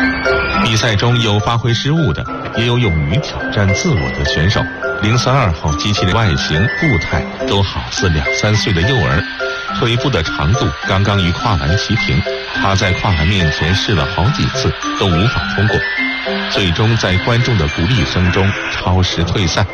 比赛中有发挥失误的，也有勇于挑战自我的选手。032号机器人外形、步态都好似2、3岁的幼儿，腿部的长度刚刚与跨栏齐平。他在跨栏面前试了好几次，都无法通过，最终在观众的鼓励声中超时退赛。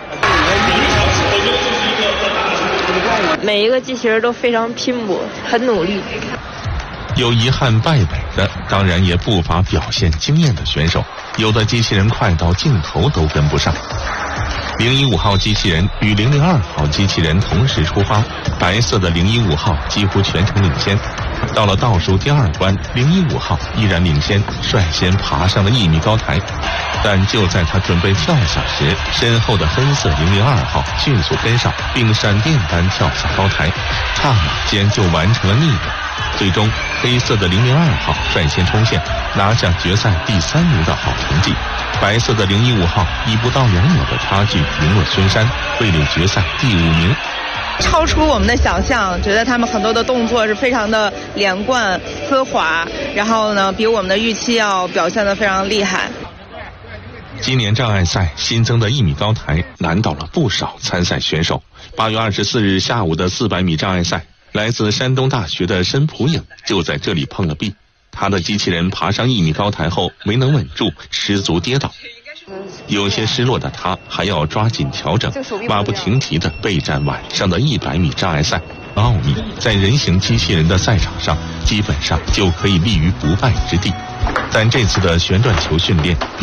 每一个机器人都非常拼搏，很努力。 有遗憾败北的，当然也不乏表现惊艳的选手，有的机器人快到镜头都跟不上。015号机器人与002号机器人同时出发，白色的015号几乎全程领先。到了倒数第2关，015号依然领先，率先爬上了1米高台。但就在他准备跳下时，身后的黑色002号迅速跟上，并闪电般跳下高台，刹那间就完成了逆转。最终，黑色的002号率先冲线，拿下决赛第3名的好成绩。白色的015号以不到2秒的差距赢了孙山，位列决赛第5名。 超出我们的想象，觉得他们很多的动作是非常的连贯、丝滑，然后呢，比我们的预期要表现得非常厉害。 今年障碍赛新增的1米高台难倒了不少参赛选手。8月24日下午的400米障碍赛，来自山东大学的申普颖就在这里碰了壁。他的机器人爬上1米高台后没能稳住，失足跌倒。有些失落的他还要抓紧调整，马不停蹄地备战晚上的100米障碍赛。奥秘在人形机器人的赛场上基本上就可以立于不败之地。但这次的旋转球训练